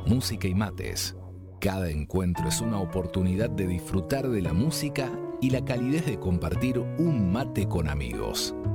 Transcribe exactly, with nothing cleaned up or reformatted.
Música y mates. Cada encuentro es una oportunidad de disfrutar de la música y la calidez de compartir un mate con amigos.